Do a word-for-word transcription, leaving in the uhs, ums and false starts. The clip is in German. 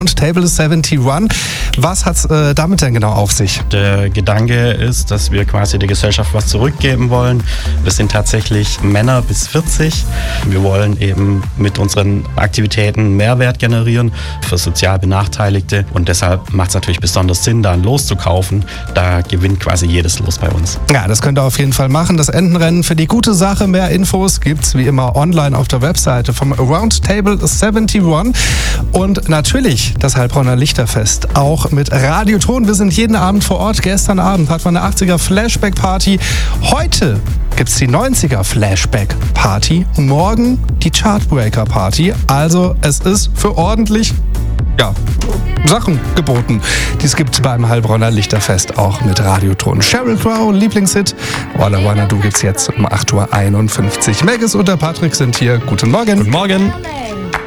Table siebzig. Was hat es äh, damit denn genau auf sich? Der Gedanke ist, dass wir quasi der Gesellschaft was zurückgeben wollen. Wir sind tatsächlich Männer bis vierzig. Wir wollen eben mit unseren Aktivitäten Mehrwert generieren für sozial Benachteiligte. Und deshalb macht es natürlich besonders Sinn, da ein Los zu kaufen. Da gewinnt quasi jedes Los bei uns. Ja, das könnt ihr auf jeden Fall machen. Das Entenrennen für die gute Sache. Mehr Infos gibt's wie immer online auf der Webseite vom Round Table siebzig. Und natürlich das Heilbronner Lichterfest, auch mit Radioton. Wir sind jeden Abend vor Ort. Gestern Abend hatten wir eine achtziger Flashback-Party. Heute gibt's die neunziger Flashback-Party. Morgen die Chartbreaker-Party. Also es ist für ordentlich ja, Sachen geboten. Dies gibt beim Heilbronner Lichterfest auch mit Radioton. Sheryl Crow, Lieblingshit. All I Wanna Do gibt's jetzt um acht Uhr einundfünfzig. Megis und der Patrick sind hier. Guten Morgen. Guten Morgen.